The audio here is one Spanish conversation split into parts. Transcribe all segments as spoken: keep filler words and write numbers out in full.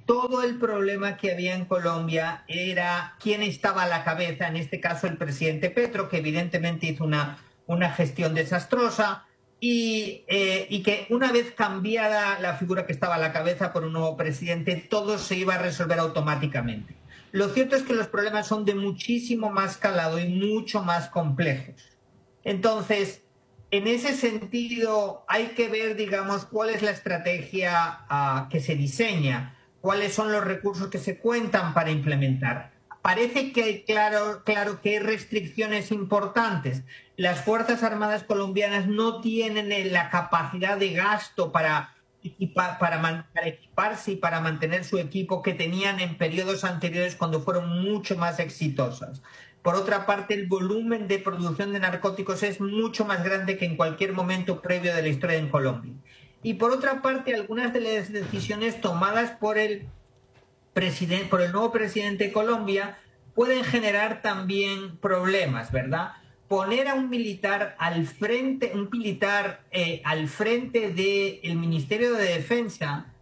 todo el problema que había en Colombia era quién estaba a la cabeza, en este caso el presidente Petro, que evidentemente hizo una, una gestión desastrosa, y, eh, y que una vez cambiada la figura que estaba a la cabeza por un nuevo presidente, todo se iba a resolver automáticamente. Lo cierto es que los problemas son de muchísimo más calado y mucho más complejos. Entonces, en ese sentido, hay que ver, digamos, cuál es la estrategia uh, que se diseña, cuáles son los recursos que se cuentan para implementar. Parece que hay claro, claro que hay restricciones importantes. Las Fuerzas Armadas colombianas no tienen la capacidad de gasto para, equipa, para, para equiparse y para mantener su equipo que tenían en periodos anteriores cuando fueron mucho más exitosas. Por otra parte, el volumen de producción de narcóticos es mucho más grande que en cualquier momento previo de la historia en Colombia. Y por otra parte, algunas de las decisiones tomadas por el presidente, por el nuevo presidente de Colombia pueden generar también problemas, ¿verdad? Poner a un militar al frente, un militar eh, al frente del Ministerio de Defensa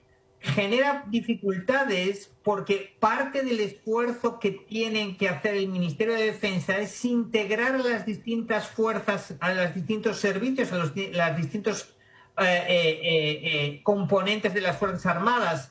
genera dificultades porque parte del esfuerzo que tienen que hacer el Ministerio de Defensa es integrar a las distintas fuerzas, a los distintos servicios, a los las distintos eh, eh, eh, componentes de las Fuerzas Armadas,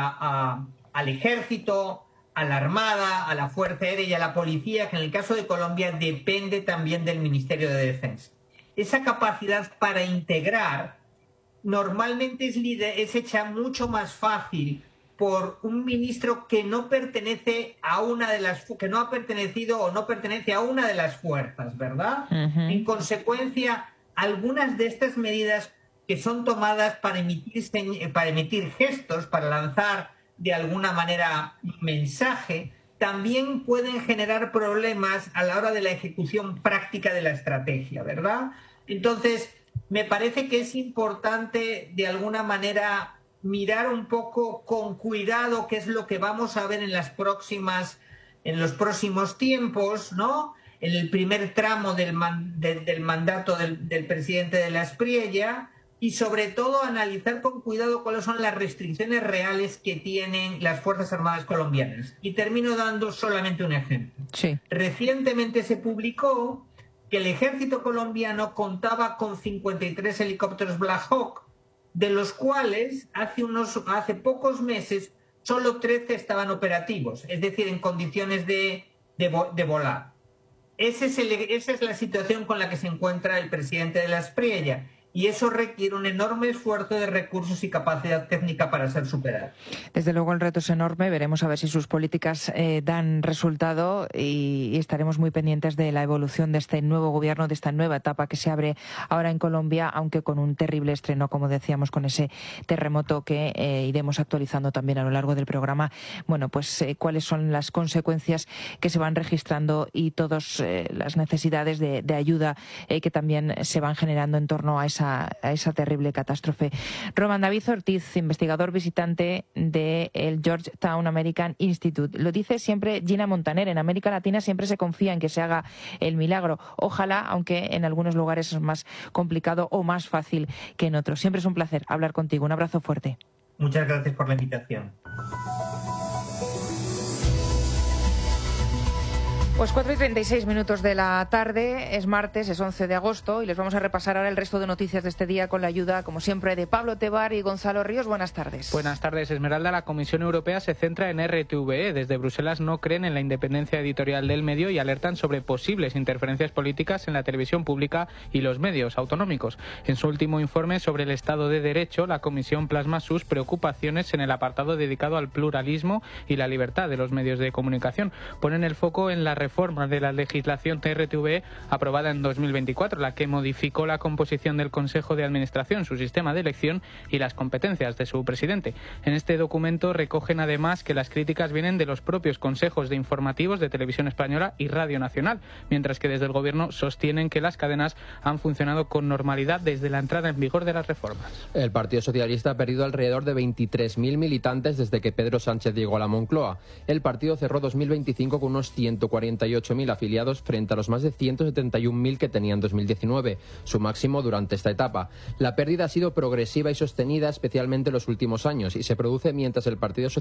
a, a, al Ejército, a la Armada, a la Fuerza Aérea y a la Policía, que en el caso de Colombia depende también del Ministerio de Defensa. Esa capacidad para integrar normalmente es, es hecha mucho más fácil por un ministro que no pertenece a una de las que no ha pertenecido o no pertenece a una de las fuerzas, ¿verdad? Uh-huh. En consecuencia, algunas de estas medidas que son tomadas para emitir para emitir gestos, para lanzar de alguna manera un mensaje, también pueden generar problemas a la hora de la ejecución práctica de la estrategia, ¿verdad? Entonces, me parece que es importante de alguna manera mirar un poco con cuidado qué es lo que vamos a ver en las próximas, en los próximos tiempos, ¿no? En el primer tramo del, man, de, del mandato del, del presidente de la Espriella, y sobre todo analizar con cuidado cuáles son las restricciones reales que tienen las Fuerzas Armadas colombianas. Y termino dando solamente un ejemplo. Sí. Recientemente se publicó que el ejército colombiano contaba con cincuenta y tres helicópteros Black Hawk, de los cuales hace, unos, hace pocos meses solo trece estaban operativos, es decir, en condiciones de, de, de volar. Ese es el, esa es la situación con la que se encuentra el presidente de la Espriella. Y eso requiere un enorme esfuerzo de recursos y capacidad técnica para ser superado. Desde luego el reto es enorme. Veremos a ver si sus políticas eh, dan resultado y, y estaremos muy pendientes de la evolución de este nuevo gobierno, de esta nueva etapa que se abre ahora en Colombia, aunque con un terrible estreno, como decíamos, con ese terremoto que eh, iremos actualizando también a lo largo del programa. Bueno, pues eh, cuáles son las consecuencias que se van registrando y todas eh, las necesidades de, de ayuda eh, que también se van generando en torno a esa A, a esa terrible catástrofe. Román David Ortiz, investigador visitante del Georgetown American Institute. Lo dice siempre Gina Montaner, en América Latina siempre se confía en que se haga el milagro. Ojalá, aunque en algunos lugares es más complicado o más fácil que en otros. Siempre es un placer hablar contigo. Un abrazo fuerte. Muchas gracias por la invitación. Pues cuatro y treinta y seis minutos de la tarde, es martes, es once de agosto y les vamos a repasar ahora el resto de noticias de este día con la ayuda, como siempre, de Pablo Tebar y Gonzalo Ríos. Buenas tardes. Buenas tardes, Esmeralda. La Comisión Europea se centra en R T V E. Desde Bruselas no creen en la independencia editorial del medio y alertan sobre posibles interferencias políticas en la televisión pública y los medios autonómicos. En su último informe sobre el Estado de Derecho, la Comisión plasma sus preocupaciones en el apartado dedicado al pluralismo y la libertad de los medios de comunicación. Ponen el foco en la reforma de la legislación de R T V E aprobada en dos mil veinticuatro, la que modificó la composición del Consejo de Administración, su sistema de elección y las competencias de su presidente. En este documento recogen además que las críticas vienen de los propios consejos de informativos de Televisión Española y Radio Nacional, mientras que desde el Gobierno sostienen que las cadenas han funcionado con normalidad desde la entrada en vigor de las reformas. El Partido Socialista ha perdido alrededor de veintitrés mil militantes desde que Pedro Sánchez llegó a la Moncloa. El partido cerró dos mil veinticinco con unos ciento cuarenta y ocho mil afiliados frente a los más de ciento setenta y un mil que tenía en dos mil diecinueve, su máximo durante esta etapa. La pérdida ha sido progresiva y sostenida, especialmente en los últimos años, y se produce mientras el Partido Socialista